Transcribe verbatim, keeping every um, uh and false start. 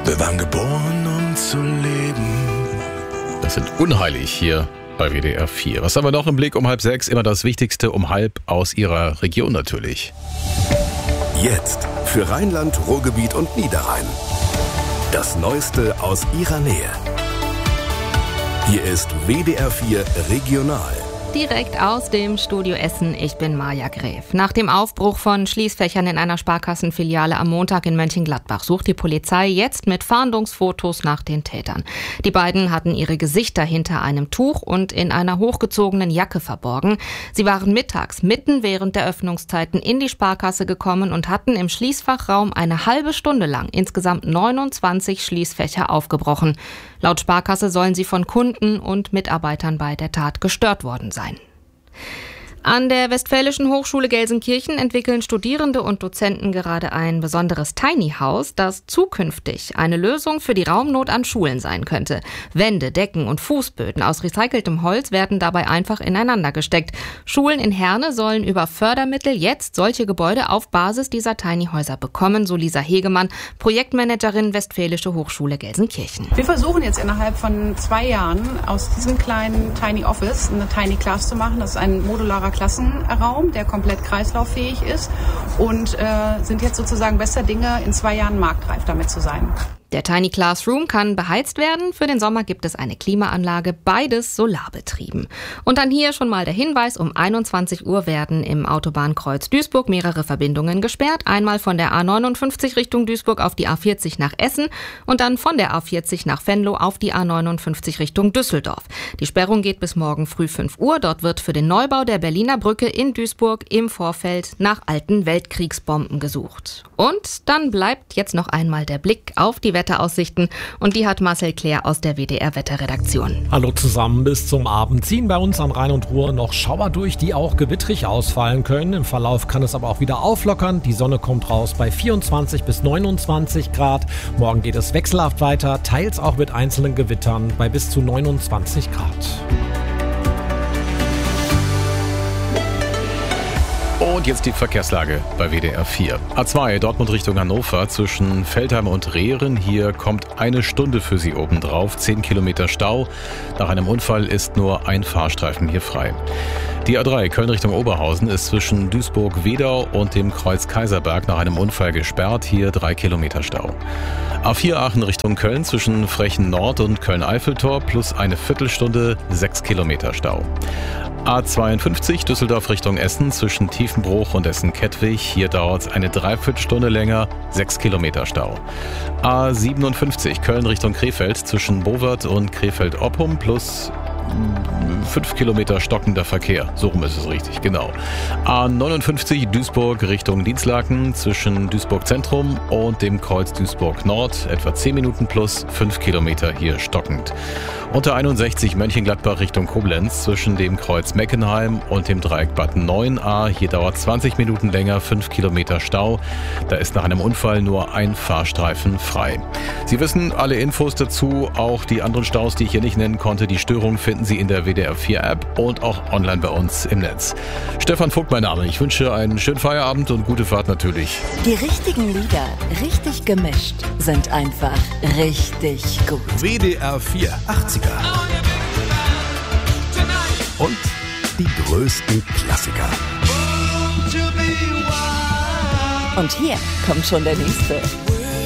Wir waren geboren, um zu leben. Das sind unheilig hier bei W D R vier. Was haben wir noch im Blick um halb sechs? Immer das Wichtigste um halb aus Ihrer Region natürlich. Jetzt für Rheinland, Ruhrgebiet und Niederrhein. Das Neueste aus Ihrer Nähe. Hier ist W D R vier Regional. Direkt aus dem Studio Essen, ich bin Maja Gräf. Nach dem Aufbruch von Schließfächern in einer Sparkassenfiliale am Montag in Mönchengladbach sucht die Polizei jetzt mit Fahndungsfotos nach den Tätern. Die beiden hatten ihre Gesichter hinter einem Tuch und in einer hochgezogenen Jacke verborgen. Sie waren mittags, mitten während der Öffnungszeiten, in die Sparkasse gekommen und hatten im Schließfachraum eine halbe Stunde lang insgesamt neunundzwanzig Schließfächer aufgebrochen. Laut Sparkasse sollen sie von Kunden und Mitarbeitern bei der Tat gestört worden sein. An der Westfälischen Hochschule Gelsenkirchen entwickeln Studierende und Dozenten gerade ein besonderes Tiny House, das zukünftig eine Lösung für die Raumnot an Schulen sein könnte. Wände, Decken und Fußböden aus recyceltem Holz werden dabei einfach ineinander gesteckt. Schulen in Herne sollen über Fördermittel jetzt solche Gebäude auf Basis dieser Tiny Häuser bekommen, so Lisa Hegemann, Projektmanagerin Westfälische Hochschule Gelsenkirchen. Wir versuchen jetzt innerhalb von zwei Jahren aus diesem kleinen Tiny Office eine Tiny Class zu machen. Das ist ein modularer Klassenraum, der komplett kreislauffähig ist und äh, sind jetzt sozusagen bester Dinge, in zwei Jahren marktreif damit zu sein. Der Tiny Classroom kann beheizt werden. Für den Sommer gibt es eine Klimaanlage, beides solarbetrieben. Und dann hier schon mal der Hinweis, um einundzwanzig Uhr werden im Autobahnkreuz Duisburg mehrere Verbindungen gesperrt. Einmal von der A neunundfünfzig Richtung Duisburg auf die A vierzig nach Essen und dann von der A vierzig nach Venlo auf die A neunundfünfzig Richtung Düsseldorf. Die Sperrung geht bis morgen früh fünf Uhr. Dort wird für den Neubau der Berliner Brücke in Duisburg im Vorfeld nach alten Weltkriegsbomben gesucht. Und dann bleibt jetzt noch einmal der Blick auf die Wetteraussichten und die hat Marcel Claire aus der W D R Wetterredaktion. Hallo zusammen, bis zum Abend ziehen bei uns am Rhein und Ruhr noch Schauer durch, die auch gewittrig ausfallen können. Im Verlauf kann es aber auch wieder auflockern. Die Sonne kommt raus bei vierundzwanzig bis neunundzwanzig Grad. Morgen geht es wechselhaft weiter, teils auch mit einzelnen Gewittern bei bis zu neunundzwanzig Grad. Und jetzt die Verkehrslage bei W D R vier. A zwei Dortmund Richtung Hannover zwischen Veltheim und Rehren. Hier kommt eine Stunde für Sie obendrauf. zehn Kilometer Stau. Nach einem Unfall ist nur ein Fahrstreifen hier frei. Die A drei Köln Richtung Oberhausen ist zwischen Duisburg-Wedau und dem Kreuz Kaiserberg nach einem Unfall gesperrt. Hier drei Kilometer Stau. A vier Aachen Richtung Köln zwischen Frechen Nord und Köln-Eiffeltor plus eine Viertelstunde, sechs Kilometer Stau. A zweiundfünfzig Düsseldorf Richtung Essen zwischen Tiefenbruch und Essen-Kettwig. Hier dauert es eine Dreiviertelstunde länger, sechs Kilometer Stau. A siebenundfünfzig Köln Richtung Krefeld zwischen Bowert und Krefeld-Oppum plus fünf Kilometer stockender Verkehr. So rum ist es richtig, genau. A neunundfünfzig Duisburg Richtung Dienstlaken zwischen Duisburg Zentrum und dem Kreuz Duisburg Nord. Etwa zehn Minuten plus fünf Kilometer hier stockend. Unter einundsechzig Mönchengladbach Richtung Koblenz zwischen dem Kreuz Meckenheim und dem Dreieck Bad neun a. Hier dauert zwanzig Minuten länger, fünf Kilometer Stau. Da ist nach einem Unfall nur ein Fahrstreifen frei. Sie wissen alle Infos dazu, auch die anderen Staus, die ich hier nicht nennen konnte. Die Störungen finden Sie in der W D R vier App und auch online bei uns im Netz. Stefan Vogt mein Name. Ich wünsche einen schönen Feierabend und gute Fahrt natürlich. Die richtigen Lieder, richtig gemischt, sind einfach richtig gut. W D R vier achtziger. Und die größten Klassiker. Und hier kommt schon der nächste.